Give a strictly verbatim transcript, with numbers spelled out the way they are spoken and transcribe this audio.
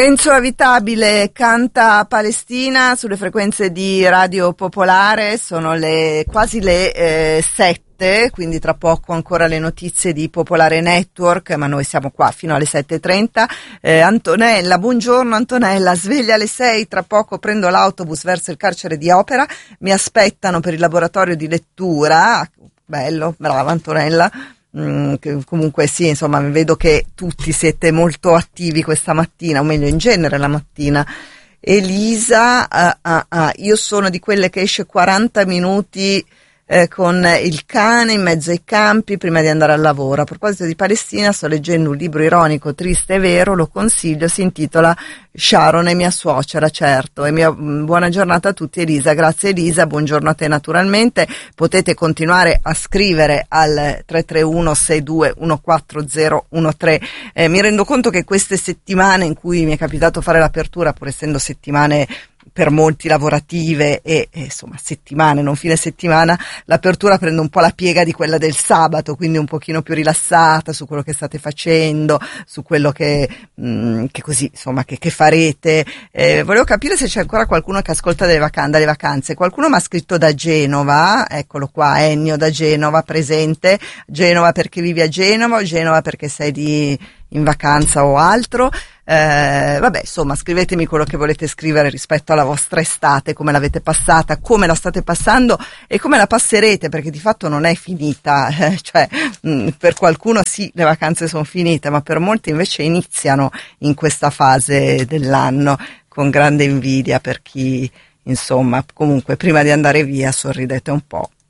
Enzo Avitabile canta Palestina sulle frequenze di Radio Popolare, sono le quasi le eh, sette, quindi tra poco ancora le notizie di Popolare Network, ma noi siamo qua fino alle sette e trenta. Eh, Antonella, buongiorno Antonella, sveglia alle sei, tra poco prendo l'autobus verso il carcere di Opera, mi aspettano per il laboratorio di lettura. Bello, brava Antonella. Mm, che comunque sì, insomma, vedo che tutti siete molto attivi questa mattina, o meglio in genere la mattina. Elisa, ah, ah, ah, io sono di quelle che esce quaranta minuti eh, con il cane in mezzo ai campi prima di andare al lavoro. A proposito di Palestina, sto leggendo un libro ironico, triste e vero, lo consiglio, si intitola Sharon e mia suocera, certo. E mia, buona giornata a tutti Elisa, grazie Elisa, buongiorno a te naturalmente. Potete continuare a scrivere al tre tre uno sei due uno quattro zero uno tre. Eh, mi rendo conto che queste settimane in cui mi è capitato fare l'apertura, pur essendo settimane per molti lavorative e, e insomma settimane, non fine settimana, l'apertura prende un po' la piega di quella del sabato, quindi un pochino più rilassata su quello che state facendo, su quello che, mh, che così insomma che, che farete. Eh, volevo capire se c'è ancora qualcuno che ascolta delle vacanze, dalle vacanze. Qualcuno mi ha scritto da Genova, eccolo qua, Ennio da Genova, presente. Genova perché vivi a Genova o Genova perché sei di in vacanza o altro. Eh, vabbè, insomma, scrivetemi quello che volete scrivere rispetto alla vostra estate, come l'avete passata, come la state passando e come la passerete, perché di fatto non è finita, eh, cioè mh, per qualcuno sì, le vacanze sono finite, ma per molti invece iniziano in questa fase dell'anno, con grande invidia per chi, insomma, comunque prima di andare via sorridete un po'.